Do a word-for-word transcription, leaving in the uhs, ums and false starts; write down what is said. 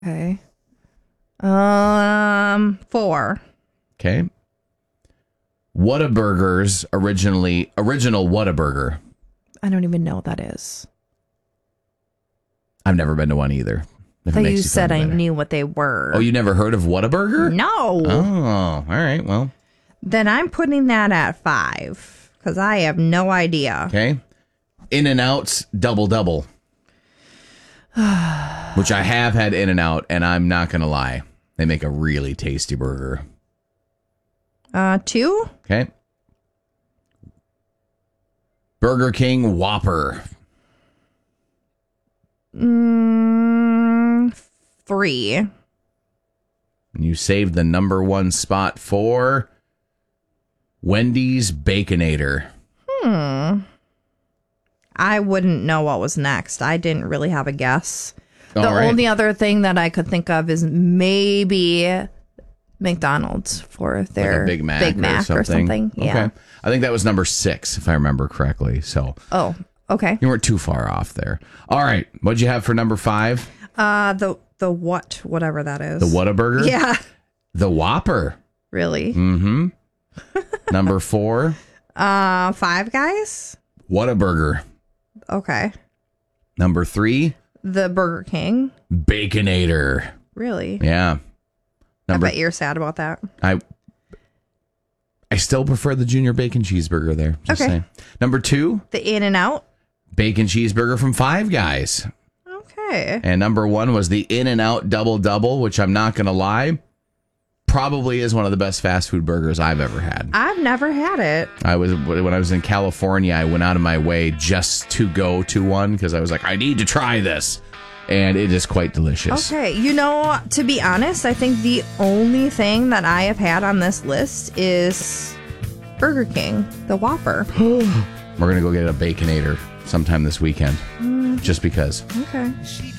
Okay. Um, four. Okay. Whataburger's originally original Whataburger. I don't even know what that is. I've never been to one either. I thought you said I knew what they were. Oh, you never heard of Whataburger? No. Oh, all right. Well, then I'm putting that at five because I have no idea. Okay. In-N-Out's Double Double, which I have had In-N-Out, and I'm not going to lie. They make a really tasty burger. Uh, two? Okay. Burger King Whopper. Mm, three. And you saved the number one spot for Wendy's Baconator. Hmm. I wouldn't know what was next. I didn't really have a guess. The All right. only other thing that I could think of is maybe McDonald's for their Like a Big Mac, Big Mac or or something. something. Yeah. Okay. I think that was number six, if I remember correctly. So Oh, okay. you weren't too far off there. All right. What'd you have for number five? Uh, the the what, whatever that is. The Whataburger? Yeah. The Whopper. Really? Mm-hmm. Number four, Uh, Five Guys. Whataburger. Okay. Number three, The Burger King. Baconator. Really? Yeah. Number, I bet you're sad about that. I I still prefer the Junior Bacon Cheeseburger there. Just Okay. saying. Number two, The In-N-Out. Bacon Cheeseburger from Five Guys. Okay. And number one was the In-N-Out Double Double, which I'm not going to lie, probably is one of the best fast food burgers I've ever had. I've never had it. I was when I was in California, I went out of my way just to go to one because I was like, I need to try this. And it is quite delicious. Okay, you know, to be honest, I think the only thing that I have had on this list is Burger King, the Whopper. We're going to go get a Baconator sometime this weekend. Just because. Okay.